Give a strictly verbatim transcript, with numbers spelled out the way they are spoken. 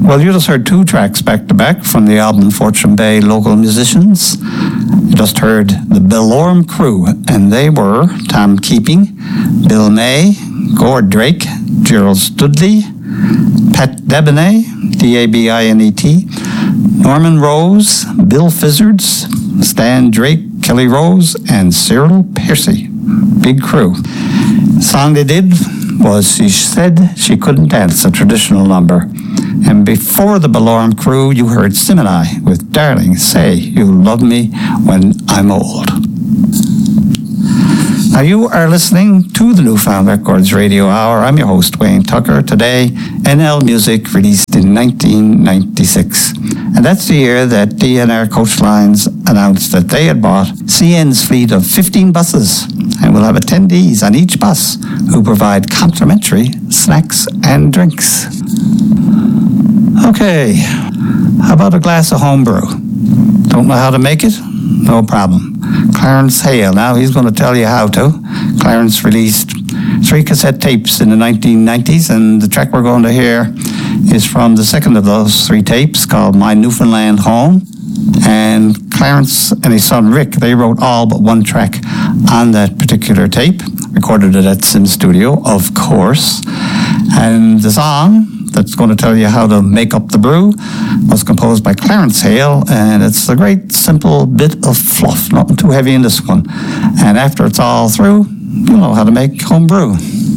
Well, you just heard two tracks back to back from the album Fortune Bay Local Musicians. You just heard the Belorme Crew, and they were Tom Keeping, Bill May, Gord Drake, Gerald Studley, Pat Debinet, D A B I N E T, Norman Rose, Bill Fizzards, Stan Drake, Kelly Rose, and Cyril Piercy. Big crew. The song they did was She Said She Couldn't Dance, a traditional number. And before the Belorme Crew, you heard Simini with Darling, Say You Love Me When I'm Old. Now you are listening to the Newfound Records Radio Hour. I'm your host, Wayne Tucker. Today, N L Music released in nineteen ninety-six. And that's the year that D N R Coach Lines announced that they had bought C N's fleet of fifteen buses and will have attendees on each bus who provide complimentary snacks and drinks. Okay, how about a glass of homebrew? Don't know how to make it? No problem. Clarence Hale, now he's going to tell you how to. Clarence released three cassette tapes in the nineteen nineties, and the track we're going to hear is from the second of those three tapes, called My Newfoundland Home. And Clarence and his son Rick, they wrote all but one track on that particular tape, recorded it at Sim Studio, of course. And the song that's going to tell you how to make up the brew was composed by Clarence Hale, and it's a great simple bit of fluff, nothing too heavy in this one. And after it's all through, you'll know how to make home brew.